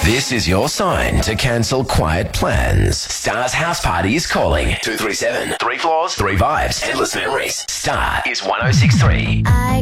This is your sign to cancel quiet plans. Star's house party is calling. 237. 3 floors, 3 vibes, endless memories. Star is 106.3.